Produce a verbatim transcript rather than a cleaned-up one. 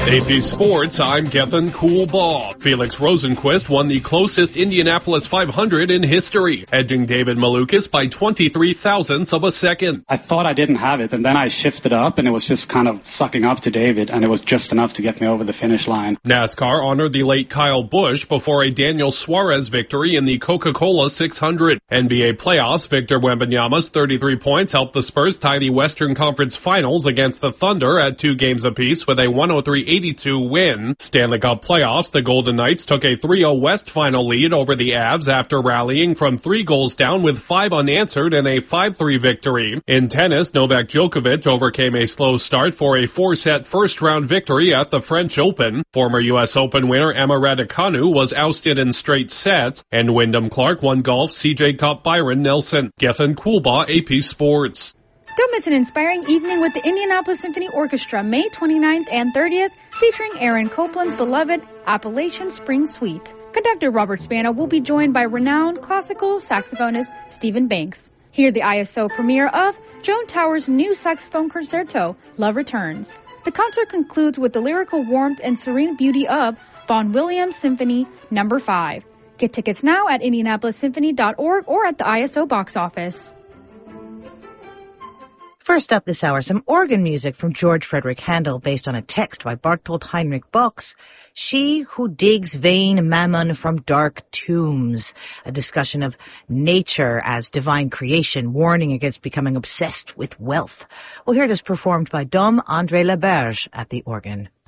A P Sports, I'm Gethin Coolbaugh. Felix Rosenquist won the closest Indianapolis five hundred in history, edging David Malukas by twenty-three thousandths of a second. I thought I didn't have it, and then I shifted up, and it was just kind of sucking up to David, and it was just enough to get me over the finish line. NASCAR honored the late Kyle Busch before a Daniel Suarez victory in the Coca-Cola six hundred. N B A playoffs, Victor Wembanyama's thirty-three points helped the Spurs tie the Western Conference Finals against the Thunder at two games apiece with a one oh three eighty-two win. Stanley Cup playoffs, the Golden Knights took a three oh West final lead over the Avs after rallying from three goals down with five unanswered in a five three victory. In tennis, Novak Djokovic overcame a slow start for a four-set first-round victory at the French Open. Former U S Open winner Emma Raducanu was ousted in straight sets, and Wyndham Clark won golf's C J Cup Byron Nelson. Gethin Coolbaugh, A P Sports. Don't miss an inspiring evening with the Indianapolis Symphony Orchestra, May twenty-ninth and thirtieth, featuring Aaron Copland's beloved Appalachian Spring Suite. Conductor Robert Spano will be joined by renowned classical saxophonist Stephen Banks. Hear the I S O premiere of Joan Tower's new saxophone concerto, Love Returns. The concert concludes with the lyrical warmth and serene beauty of Vaughan Williams Symphony Number five. Get tickets now at indianapolis symphony dot org or at the I S O box office. First up this hour, some organ music from George Frederick Handel based on a text by Bartolt Heinrich Box, She Who Digs Vain Mammon from Dark Tombs, a discussion of nature as divine creation, warning against becoming obsessed with wealth. We'll hear this performed by Dom André Laberge at the organ.